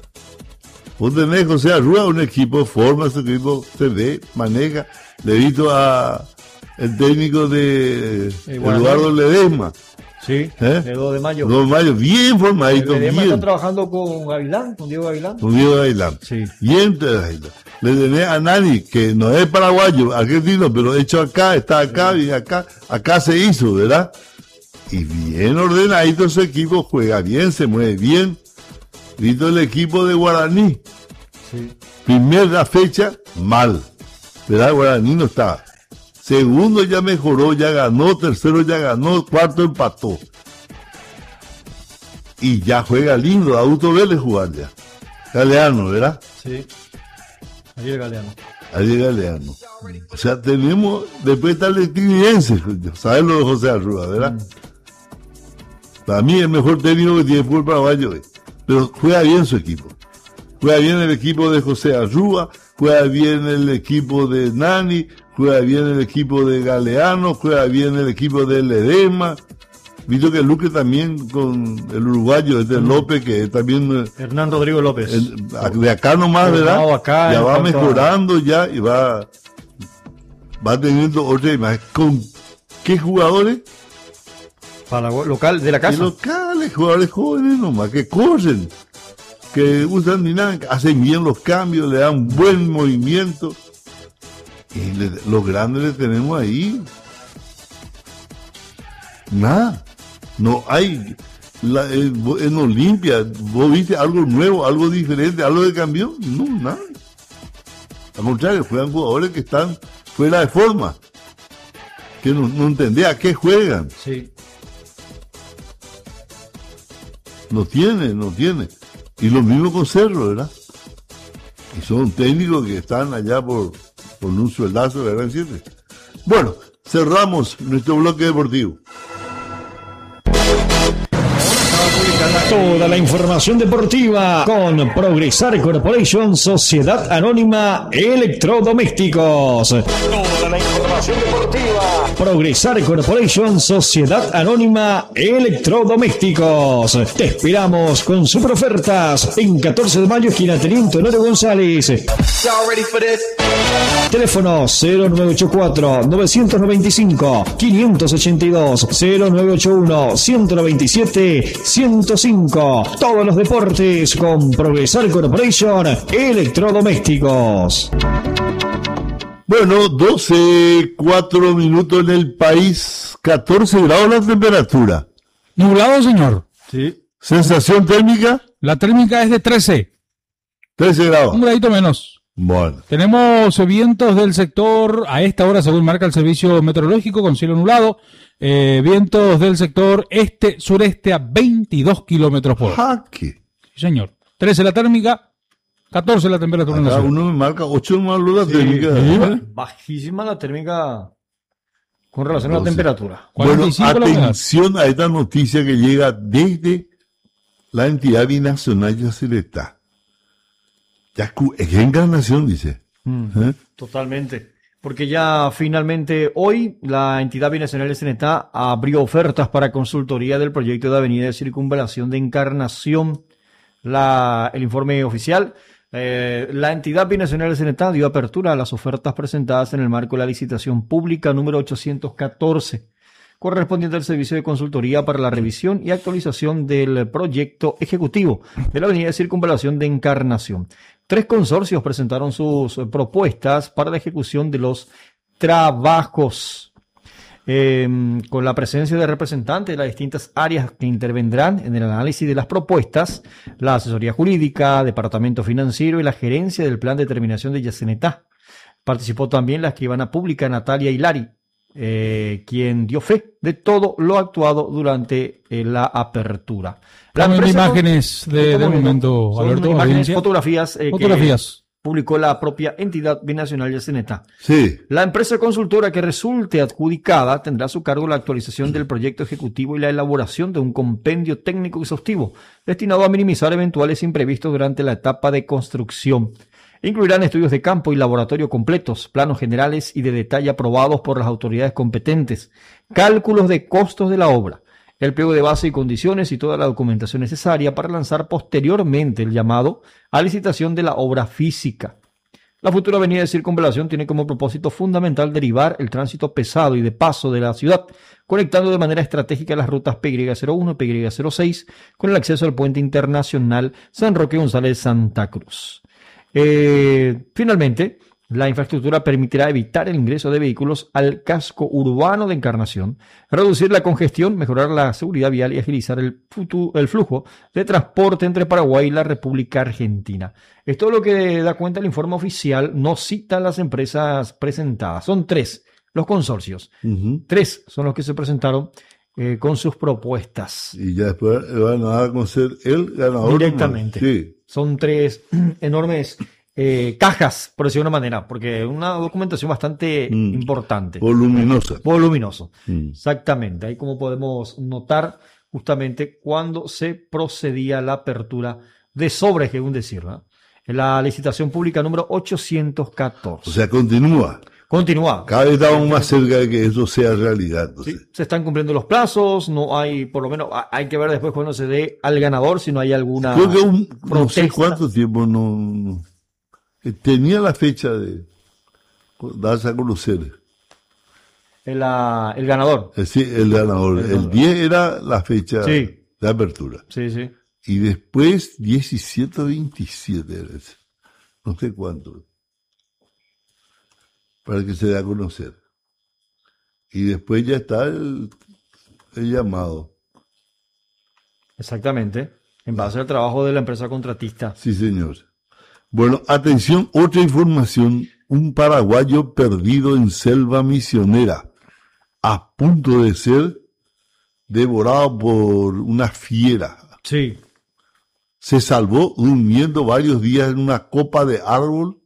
Vos tenés José Arrua, un equipo, forma su equipo, se ve, maneja. Le he visto a el técnico de Eduardo Ledesma. Sí, el 2 de mayo. 2 de mayo, bien formadito. El Bien. está trabajando con Gavilán, con Diego Gavilán. Con Diego Gavilán. Sí. Bien trabajito. Le tenés a Nani, que no es paraguayo, argentino, pero hecho acá, está acá, y acá se hizo, ¿verdad? Y bien ordenadito ese equipo, juega bien, se mueve bien. Visto el equipo de Guaraní. Sí. Primera fecha, mal. ¿Verdad? Guaraní no estaba. Segundo ya mejoró, ya ganó. Tercero ya ganó. Cuarto empató. Y ya juega lindo. Auto Vélez jugar ya. Galeano, ¿verdad? Sí. Ayer Galeano. Ayer Galeano. O sea, tenemos, después está el Tigriense. ¿Sabes lo de José Arrua, verdad? Para mí el mejor técnico que tiene fútbol paraguayo. Pero juega bien su equipo. Juega bien el equipo de José Arrua, juega bien el equipo de Nani, juega bien el equipo de Galeano, juega bien el equipo de Ledesma. Visto que Luque también con el uruguayo, López, que también... Hernán Rodrigo López. De acá nomás, ¿verdad? Acá, ya va mejorando ya y va teniendo otra imagen. ¿Con qué jugadores? Para local de la casa. Locales, jugadores jóvenes nomás, que corren, que usan dinámica, hacen bien los cambios, le dan buen movimiento. Y los grandes le tenemos ahí. Nada. No hay. En Olimpia, ¿vos viste algo nuevo, algo diferente, algo que cambió? No, nada. Al contrario, juegan jugadores que están fuera de forma. Que no entendés a qué juegan. Sí. No tiene. Y lo mismo con Cerro, ¿verdad? Y son técnicos que están allá por un sueldazo de Gran 7. Bueno, cerramos nuestro bloque deportivo. Toda la información deportiva con Progresar Corporation, Sociedad Anónima Electrodomésticos. Toda la información deportiva. Progresar Corporation, Sociedad Anónima Electrodomésticos. Te esperamos con super ofertas en 14 de mayo, esquina Teniente Honorio González. Teléfono 0984-995-582, 0981-197-105. Todos los deportes con Progresar Corporation Electrodomésticos. Bueno, 4 minutos en el país, 14 grados la temperatura. Nublado, señor. Sí. Sensación térmica, La térmica es de 13. 13 grados. Un gradito menos. Bueno. Tenemos vientos del sector, a esta hora según marca el servicio meteorológico, con cielo nublado, vientos del sector este-sureste a 22 kilómetros por hora. Jaque. Sí, señor. 13 la térmica, 14 la temperatura en la Acá ciudad. uno me marca 8 más la Sí, térmica. bajísima la térmica con relación a la 12. temperatura. Bueno, 45 la humedad. atención a esta noticia que llega desde la entidad binacional Yacyretá. Es que Encarnación, dice. ¿Eh? Totalmente. Porque ya finalmente hoy la entidad binacional de Yacyretá abrió ofertas para consultoría del proyecto de avenida de circunvalación de Encarnación. El informe oficial, la entidad binacional de Yacyretá dio apertura a las ofertas presentadas en el marco de la licitación pública número 814, correspondiente al servicio de consultoría para la revisión y actualización del proyecto ejecutivo de la avenida de circunvalación de Encarnación. 3 consorcios presentaron sus propuestas para la ejecución de los trabajos, con la presencia de representantes de las distintas áreas que intervendrán en el análisis de las propuestas, la asesoría jurídica, departamento financiero y la gerencia del plan de terminación de Yacyretá. Participó también la escribana pública Natalia Hilari, quien dio fe de todo lo actuado durante la apertura. Ponen imágenes de momento, son Alberto, imágenes, audiencia. fotografías, Fotografías. que publicó la propia entidad binacional Yacyretá. Sí. La empresa consultora que resulte adjudicada tendrá a su cargo la actualización del proyecto ejecutivo y la elaboración de un compendio técnico exhaustivo destinado a minimizar eventuales imprevistos durante la etapa de construcción. Incluirán estudios de campo y laboratorio completos, planos generales y de detalle aprobados por las autoridades competentes, cálculos de costos de la obra, el pliego de base y condiciones y toda la documentación necesaria para lanzar posteriormente el llamado a licitación de la obra física. La futura avenida de circunvalación tiene como propósito fundamental derivar el tránsito pesado y de paso de la ciudad, conectando de manera estratégica las rutas PY01 y PY06 con el acceso al puente internacional San Roque González Santa Cruz. Finalmente, la infraestructura permitirá evitar el ingreso de vehículos al casco urbano de Encarnación, reducir la congestión, mejorar la seguridad vial y agilizar el flujo de transporte entre Paraguay y la República Argentina. Esto es lo que da cuenta el informe oficial, no cita las empresas presentadas. Son 3 los consorcios. 3 son los que se presentaron con sus propuestas. Y ya después van a dar a conocer el ganador. Directamente. Sí. Son 3 enormes cajas, por decirlo de una manera, porque es una documentación bastante importante. Voluminoso. Exactamente. Ahí como podemos notar justamente cuando se procedía a la apertura de sobres, según decirlo, ¿no? En la licitación pública número 814. O sea, continúa. Cada vez estamos más cerca de que eso sea realidad. Sí, se están cumpliendo los plazos, no hay, por lo menos, hay que ver después cuando se dé al ganador si no hay alguna Creo que no sé protesta. cuánto tiempo no tenía la fecha de darse a conocer. El ganador. Sí, el ganador. El 10 era la fecha de apertura. Sí, sí. Y después 17 o 27 era ese. No sé cuánto. Para que se dé a conocer. Y después ya está el llamado. Exactamente. En base al trabajo de la empresa contratista. Sí, señor. Bueno, atención, otra información. Un paraguayo perdido en selva misionera, a punto de ser devorado por una fiera. Sí. Se salvó durmiendo varios días en una copa de árbol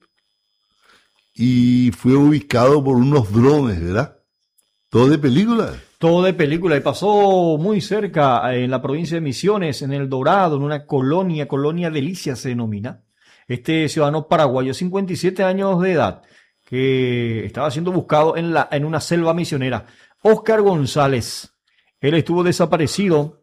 y fue ubicado por unos drones, ¿verdad? Todo de película. Todo de película. Y pasó muy cerca, en la provincia de Misiones, en El Dorado, en una colonia Delicia se denomina. Este ciudadano paraguayo, 57 años de edad, que estaba siendo buscado en una selva misionera. Óscar González. Él estuvo desaparecido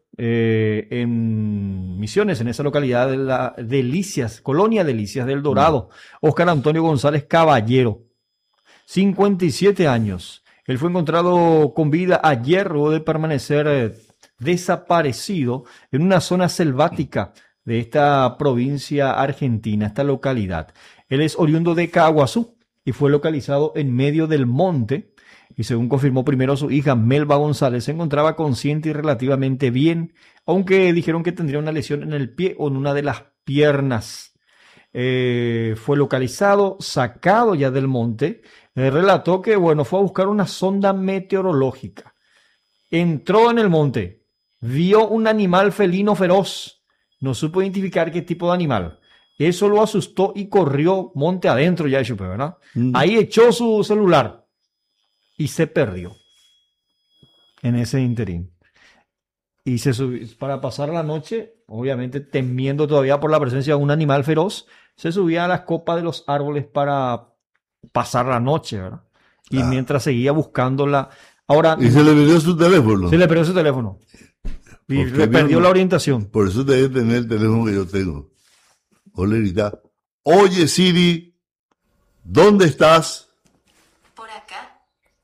en Misiones, en esa localidad de la colonia Delicias del Dorado. Óscar Antonio González Caballero, 57 años. Él fue encontrado con vida ayer luego de permanecer desaparecido en una zona selvática de esta provincia argentina, esta localidad. Él es oriundo de Caaguazú y fue localizado en medio del monte. Y según confirmó primero su hija Melba González, se encontraba consciente y relativamente bien, aunque dijeron que tendría una lesión en el pie o en una de las piernas. fue localizado, sacado ya del monte. Relató que, bueno, fue a buscar una sonda meteorológica. Entró en el monte, vio un animal felino feroz. No supo identificar qué tipo de animal. Eso lo asustó y corrió monte adentro ya, ¿verdad? Ahí echó su celular y se perdió en ese interín. Y se subió, para pasar la noche, obviamente temiendo todavía por la presencia de un animal feroz, se subía a las copas de los árboles para pasar la noche, ¿verdad? Y mientras seguía buscándola. Ahora, y se le perdió su teléfono. Se le perdió su teléfono. Y le perdió la orientación. Por eso debe tener el teléfono que yo tengo. O le grita, oye Siri, ¿dónde estás? Por acá.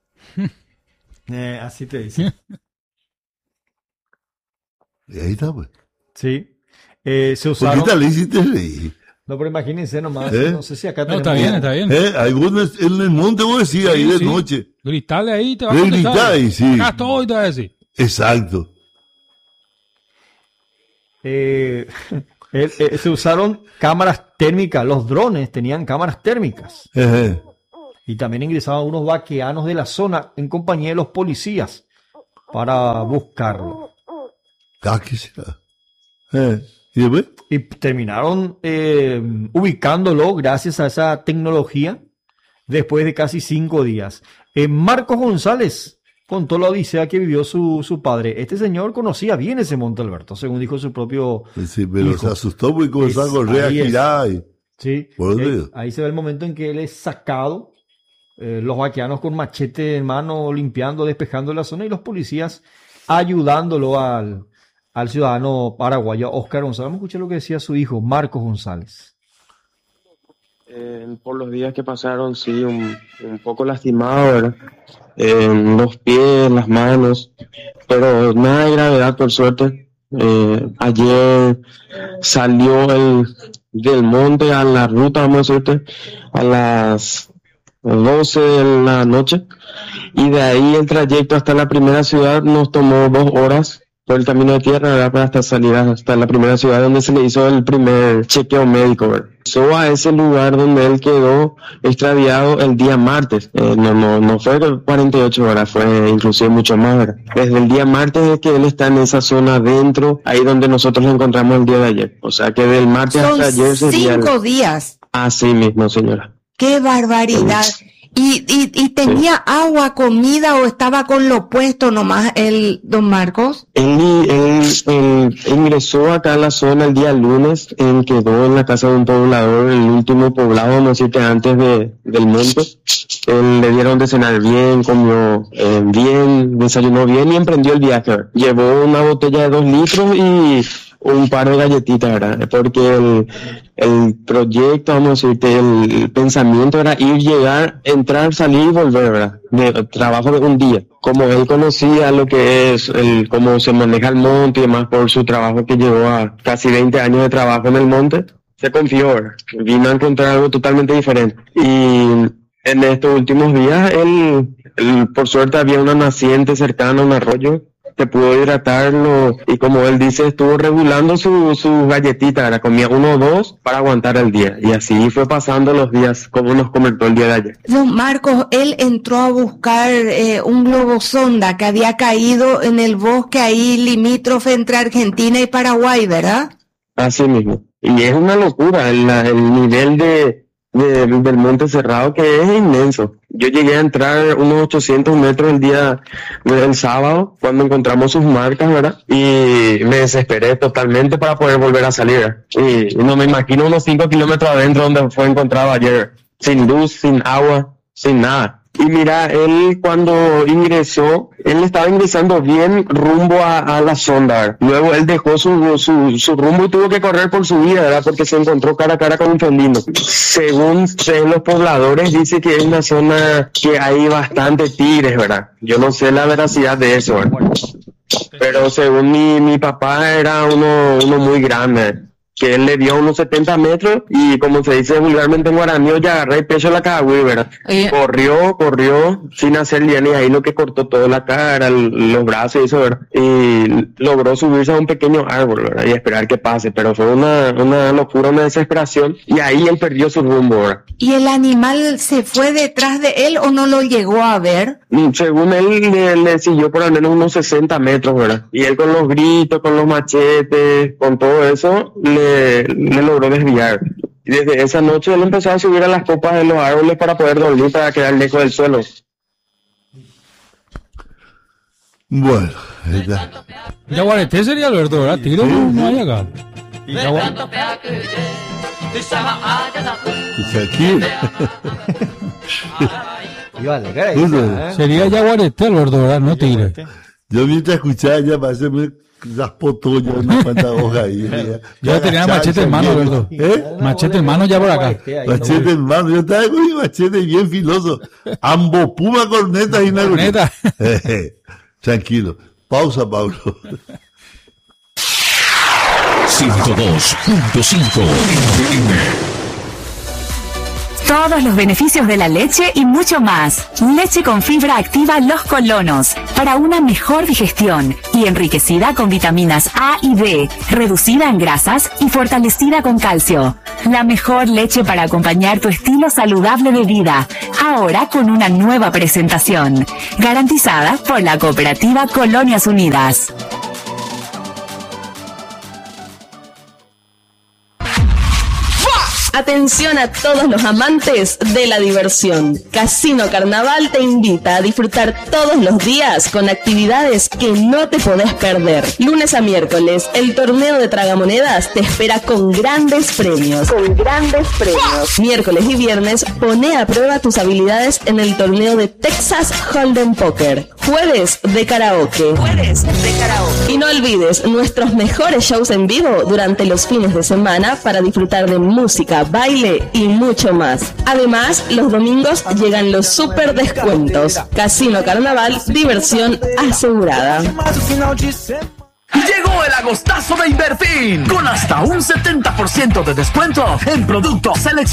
Así te dice. Y ahí está, pues. Sí. Se usaron... ¿Por qué le hiciste reír? No, pero imagínense nomás. No sé si acá tenemos... No, está bien. Algunos en el monte vos decís ahí de noche. Gritarle ahí, te va a contestar. Gritar ahí, sí. Acá estoy, te va a decir. Exacto. Se usaron cámaras térmicas. Los drones tenían cámaras térmicas. Y también ingresaban unos vaqueanos de la zona en compañía de los policías para buscarlo. ¿Qué será? ¿Y después? Y terminaron ubicándolo gracias a esa tecnología después de casi 5 días. Marcos González contó la odisea que vivió su padre. Este señor conocía bien ese monte, Alberto, según dijo su propio sí, pero hijo. Se asustó porque comenzó a correr, a girar. Sí, ahí se ve el momento en que él es sacado, los vaqueanos con machete en mano, limpiando, despejando la zona, y los policías ayudándolo al ciudadano paraguayo Oscar González. Vamos a escuchar lo que decía su hijo, Marcos González. Por los días que pasaron, sí, un poco lastimado, ¿verdad? Los pies, las manos, pero nada de gravedad, por suerte. Ayer salió del monte a la ruta, vamos a decirte, a las 12 de la noche, y de ahí el trayecto hasta la primera ciudad nos tomó 2 horas por el camino de tierra, ¿verdad? Para hasta salir hasta la primera ciudad donde se le hizo el primer chequeo médico, ¿verdad? Pasó a ese lugar donde él quedó extraviado el día martes. No fue 48 horas, fue inclusive mucho más, ¿verdad? Desde el día martes es que él está en esa zona adentro, ahí donde nosotros lo encontramos el día de ayer. O sea que del martes hasta ayer sería... 5 días. Así mismo, señora. ¡Qué barbaridad! ¿Y tenía agua, comida o estaba con lo puesto nomás el don Marcos? Él ingresó acá a la zona el día lunes, él quedó en la casa de un poblador, el último poblado, no sé, antes del monte. Él le dieron de cenar bien, comió bien, desayunó bien y emprendió el viaje. Llevó una botella de 2 litros y un par de galletitas, ¿verdad? Porque el proyecto, vamos a decirte, el pensamiento era ir, llegar, entrar, salir y volver, ¿verdad? De trabajo de un día. Como él conocía lo que es, cómo se maneja el monte y demás por su trabajo que llevó a casi 20 años de trabajo en el monte, se confió, ¿verdad? Vino a encontrar algo totalmente diferente. Y en estos últimos días, él por suerte había una naciente cercana, un arroyo, que pudo hidratarlo, y como él dice, estuvo regulando sus galletitas, la comía 1 o 2 para aguantar el día, y así fue pasando los días, como nos comentó el día de ayer. Don Marcos, él entró a buscar un globosonda que había caído en el bosque ahí limítrofe entre Argentina y Paraguay, ¿verdad? Así mismo, y es una locura el nivel del Monte Cerrado, que es inmenso. Yo llegué a entrar unos 800 metros el día del sábado, cuando encontramos sus marcas, ¿verdad? Y me desesperé totalmente para poder volver a salir. Y no me imagino unos 5 kilómetros adentro donde fue encontrado ayer, sin luz, sin agua, sin nada. Y mira, él cuando ingresó, él estaba ingresando bien rumbo a la sonda, ¿verdad? Luego él dejó su rumbo y tuvo que correr por su vida, ¿verdad? Porque se encontró cara a cara con un felino. Según los pobladores, dice que es una zona que hay bastante tigres, ¿verdad? Yo no sé la veracidad de eso, ¿verdad? Pero según mi papá era uno muy grande. que él le dio unos 70 metros y como se dice vulgarmente en guaraní, ya agarré el pecho a la cagüey, ¿verdad? Corrió sin hacer bien y ahí lo que cortó toda la cara, los brazos y eso, ¿verdad? Y logró subirse a un pequeño árbol, ¿verdad? Y esperar que pase, pero fue una locura, una desesperación y ahí él perdió su rumbo, ¿verdad? ¿Y el animal se fue detrás de él o no lo llegó a ver? Según él, le siguió por al menos unos 60 metros, ¿verdad? Y él con los gritos, con los machetes, con todo eso, le logró desviar. Y desde esa noche él empezó a subir a las copas de los árboles para poder dormir, para quedar lejos del suelo. Bueno, Yaguareté sería Alberto, ¿verdad? Tigre no hay acá. Sería Yaguareté, Alberto, ¿verdad? No Tigre. Yo mientras escuchaba ya parece raspó ya una cuanta hoja ahí. Ya tenía machete en mano, Alberto. Machete en mano ya por acá. Machete en mano, yo estaba con mi machete bien filoso. Ambos puma cornetas y una corneta. Tranquilo. Pausa, Pablo. 102.5 Todos los beneficios de la leche y mucho más. Leche con fibra activa Los Colonos, para una mejor digestión y enriquecida con vitaminas A y D, reducida en grasas y fortalecida con calcio. La mejor leche para acompañar tu estilo saludable de vida, ahora con una nueva presentación, garantizada por la cooperativa Colonias Unidas. Atención a todos los amantes de la diversión. Casino Carnaval te invita a disfrutar todos los días con actividades que no te podés perder. Lunes a miércoles, el torneo de tragamonedas te espera con grandes premios. Miércoles y viernes, poné a prueba tus habilidades en el torneo de Texas Hold'em Poker. Jueves de karaoke. Y no olvides nuestros mejores shows en vivo durante los fines de semana para disfrutar de música, baile y mucho más. Además, los domingos llegan los super descuentos. Casino Carnaval, diversión asegurada. Llegó el agostazo de Inverfin, con hasta un 70% de descuento en productos seleccionados.